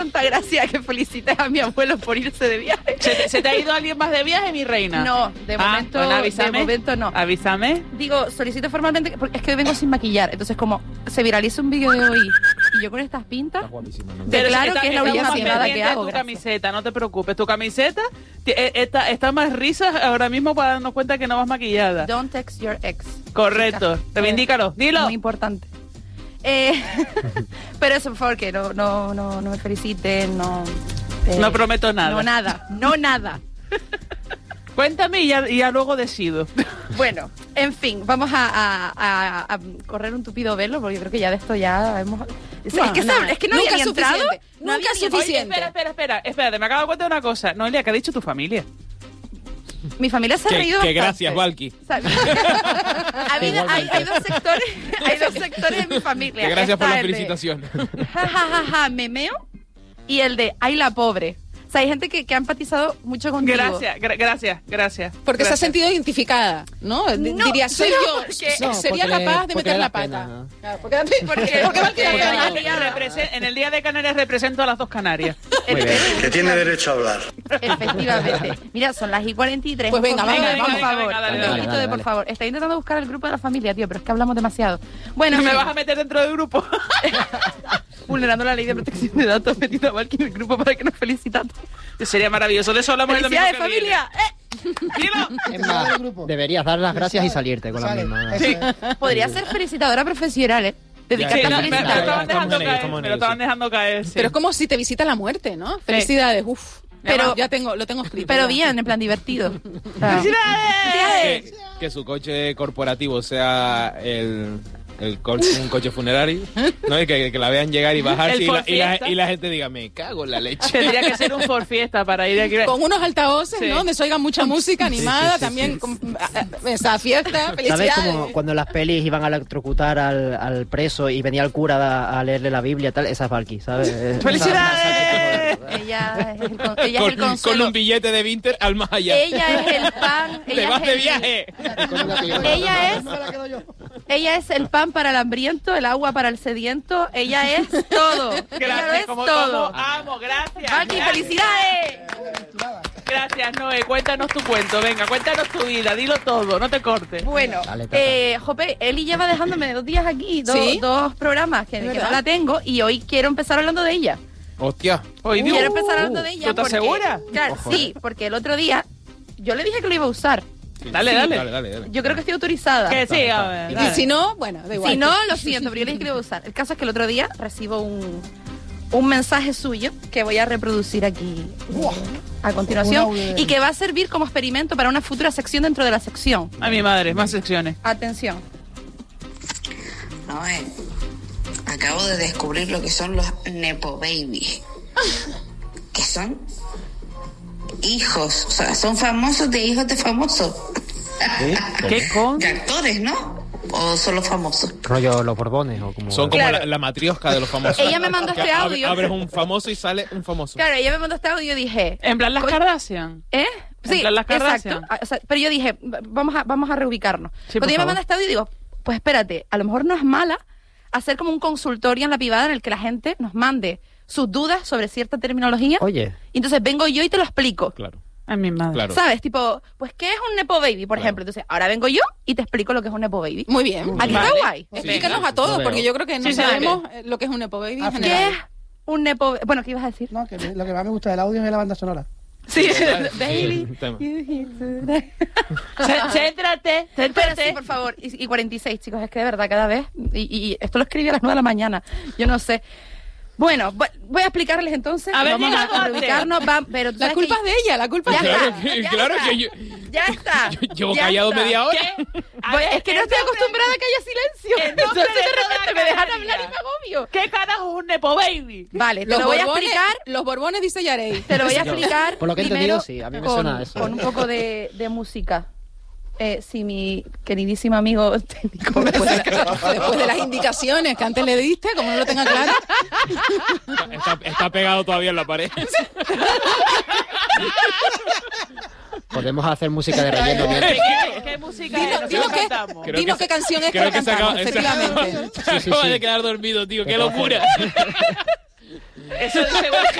tanta gracia que felicites a mi abuelo por irse de viaje. ¿Se te ha ido alguien más de viaje, mi reina? No, de momento, bueno, avísame. de momento no. Avísame. Digo, solicito formalmente, porque es que hoy vengo sin maquillar, entonces como se viraliza un vídeo de hoy y yo con estas pintas, claro que es la última mirada que hago. Tu camiseta, no te preocupes, tu camiseta está más risas ahora mismo para darnos cuenta que no vas maquillada. Don't text your ex. Correcto, reivindícalo, dilo. Muy importante. Pero eso, por favor, que no me feliciten, no prometo nada. No nada. Cuéntame y ya luego decido. Bueno, en fin, vamos a correr un tupido velo, porque creo que ya de esto ya hemos... es que no nunca había ni entrado. Nunca es suficiente. Espera, espérate, me acabo de contar una cosa. Noelia, ¿qué ha dicho tu familia? Mi familia se ha reído Que bastante. gracias, Valky. O sea, hay dos sectores en mi familia. Que gracias por Está la el de felicitación. memeo y el de ay la pobre. O sea, hay gente que ha empatizado mucho contigo. Gracias. Porque se ha sentido identificada, ¿no? Diría, soy yo. Sería capaz de meter la pata. Claro, porque en el Día de Canarias represento a las dos Canarias. Que tiene derecho a hablar. Efectivamente. Mira, son las 1:43. Pues venga, por favor. dale. Por favor. Estoy intentando buscar el grupo de la familia, tío, pero es que hablamos demasiado. Bueno, ¿Me vas a meter dentro del grupo? vulnerando la ley de protección de datos, metiendo a Valky en el grupo para que nos felicite a todos. Sería maravilloso. De eso hablamos el domingo ¡Felicidades, que viene. familia! Dilo. Es más, deberías dar las gracias y salirte con la misma. Sí. Podría ser felicitadora profesional, ¿eh? Dedicarte a Me felicitar. lo estaban dejando caer. Sí. Pero es como si te visita la muerte, ¿no? Felicidades, uf. Pero lo tengo escrito. Pero ya. bien, en plan divertido. ¡Felicidades! Que su coche corporativo sea un coche funerario, ¿no? Y que la vean llegar y bajarse y la gente diga, me cago en la leche. Tendría que ser un Ford Fiesta para ir aquí. Con unos altavoces, Sí. ¿no? Donde se oiga mucha música animada, también con esa fiesta, felicidades. ¿Sabes como cuando las pelis iban a electrocutar al preso y venía el cura a leerle la Biblia y tal? Esa es Valky, ¿sabes? ¡Felicidades! Ella es el consuelo. Con un billete de Winter al más allá. Ella es el pan. ¡Te vas de viaje! Ella es el pan para el hambriento, el agua para el sediento. Ella es todo. Ella lo Gracias, es como todo. amo, gracias. Valky, Gracias. felicidades. Gracias, Noé. Cuéntanos tu cuento. Venga, cuéntanos tu vida. Dilo todo, no te cortes. Bueno, Dale, Jope, Eli lleva dejándome 2 días aquí, ¿Sí? dos programas que no la tengo, y hoy quiero empezar hablando de ella. Hostia. Hoy Quiero empezar hablando de ella. ¿Tú estás porque- segura? Claro, sí, porque el otro día yo le dije que lo iba a usar. Dale. Dale. Yo creo que estoy autorizada. Que sí, a ver. Y dale. si no, bueno, da igual. Si no, lo siento, pero yo le dije que lo iba a usar. El caso es que el otro día recibo un mensaje suyo que voy a reproducir aquí a continuación y que va a servir como experimento para una futura sección dentro de la sección. A mi madre, más secciones. Atención. Noé, acabo de descubrir lo que son los Nepo Baby. Que son hijos, o sea, son famosos de hijos de famosos. ¿Qué con? De actores, ¿no? ¿O solo famosos? Rollo los Borbones o como... Son como Claro. la matriosca de los famosos. Ella me mandó este audio. Abres un famoso y sale un famoso. Claro, ella me mandó este audio y dije... En plan las Kardashian. ¿Eh? En plan las Kardashian. exacto. O sea, pero yo dije, vamos a reubicarnos. Sí, por Cuando ella me favor. manda este audio, digo, pues espérate, a lo mejor no es mala hacer como un consultorio en la privada en el que la gente nos mande sus dudas sobre cierta terminología. Oye. Y entonces vengo yo y te lo explico. Claro. A mi madre. Claro. ¿Sabes? Tipo, pues, ¿qué es un Nepo Baby, por ejemplo? Entonces, ahora vengo yo y te explico lo que es un Nepo Baby. Muy bien. Aquí Vale. está guay. Explícanos a todos, Lo porque veo. yo creo que no Sí, sabemos lo que es un Nepo Baby en ¿Qué general. es un Nepo Baby? Bueno, ¿qué ibas a decir? No, que lo que más me gusta del audio es la banda sonora. Sí, Bailey. Céntrate. Pero sí, por favor. Y 46, chicos, es que de verdad, cada vez... Y esto lo escribí a las 9 de la mañana. Yo no sé. Bueno, voy a explicarles entonces. A ver, vamos diga a dónde. reubicarnos. Pero tú La sabes culpa que- es de ella, la culpa Ya es de está, ella. que, ya claro está. que yo Ya está. llevo ya callado está. media hora. A ver, Es que no estoy acostumbrada a que haya silencio. en nombre Entonces de de toda repente me dejan Canarias. hablar y me agobio. ¿Qué carajo es un Nepo Baby? Vale, te lo voy a explicar. Los Borbones dice Yarey. Te lo voy a explicar. Por lo que he primero entendido, sí, a mí me suena eso. Con un poco de música. Si mi queridísimo amigo técnico me Después de las indicaciones que antes le diste, como no lo tenga claro. Está pegado todavía en la pared. Podemos hacer música de relleno mientras... ¿Qué música Dinos nosotros cantamos? dinos qué canción es que creo la que se acaba- cantamos, efectivamente. Se acaba de quedar dormido, tío. ¡Qué locura! Eso seguro